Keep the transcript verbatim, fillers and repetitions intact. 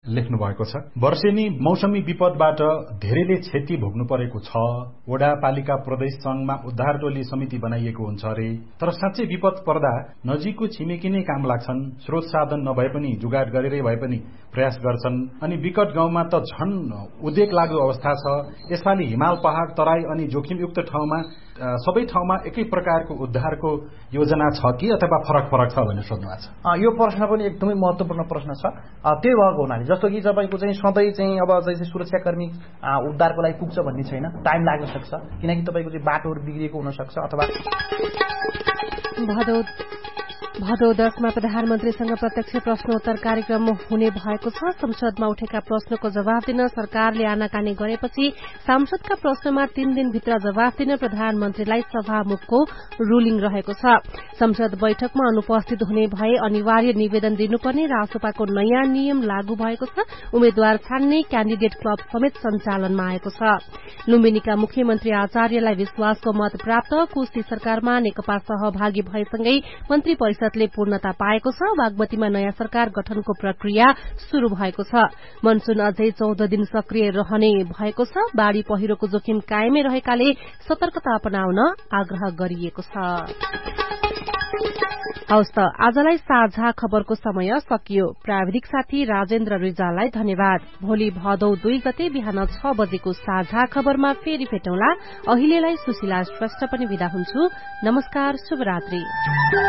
लेख्नु भएको छ। वर्षेनी मौसमी विपदबाट धेरैले क्षति भोग्नु परेको छ। वडा पालिका प्रदेश संघमा उद्धार टोली समिति बनाइएको हुन्छ अरे, तर साँच्चै विपद पर्दा नजिकको छिमेकी नै काम लाग्छन्। स्रोत साधन नभए पनि जुगाड गरेरै भए पनि प्रयास गर्छन्। अनि विकट गाउँमा त झन उद्वेग लाग्दो अवस्था छ। यसपालि हिमाल पहाड तराई अनि जोखिमयुक्त ठाउँमा सबै ठाउँमा एकै प्रकारको उद्धारको योजना छ कि अथवा फरक फरक छ भनेर सोध्नु भएको छ। यो प्रश्न पनि एकदमै महत्त्वपूर्ण प्रश्न छ। त्यही भएको हुनाले जस्तो कि तपाईँको चाहिँ सधैँ चाहिँ अब जस्तै सुरक्षाकर्मी उद्धारको लागि पुग्छ भन्ने छैन, टाइम लाग्न सक्छ, किनकि तपाईँको चाहिँ बाटोहरू बिग्रिएको हुनसक्छ अथवा भदौ भदौ दसमा प्रधानमन्त्रीसँग प्रत्यक्ष प्रश्नोत्तर कार्यक्रम हुने भएको छ। संसदमा उठेका प्रश्नको जवाब दिन सरकारले आनाकानी गरेपछि सांसदका प्रश्नमा तीन दिनभित्र जवाब दिन प्रधानमन्त्रीलाई सभामुखको रूलिङ रहेको छ। संसद बैठकमा अनुपस्थित हुने भए अनिवार्य निवेदन दिनुपर्ने रासोपाको नयाँ नियम लागू भएको छ। उम्मेद्वार छान्ने क्याण्डिडेट क्लब समेत सञ्चालनमा आएको छ। लुम्बिनीका मुख्यमन्त्री आचार्यलाई विश्वासको मत प्राप्त। कोशी सरकारमा नेकपा सहभागी भएसँगै मन्त्री परिषदले पूर्णता पाएको छ। बागमतीमा नयाँ सरकार गठनको प्रक्रिया शुरू भएको छ। मनसून अझै चौध दिन सक्रिय रहने भएको छ। बाढ़ी पहिरोको जोखिम कायमै रहेकाले सतर्कता अपनाउन आग्रह गरिएको छ। हवस् त आजलाई साझा खबरको समय सकियो। प्राविधिक साथी राजेन्द्र रिजाललाई धन्यवाद। भोलि भदौ दुई गते बिहान छ बजेको साझा खबरमा फेरि भेटौँला। अहिलेलाई सुशीला श्रेष्ठ पनि विदा हुन्छु। नमस्कार, शुभरात्रि।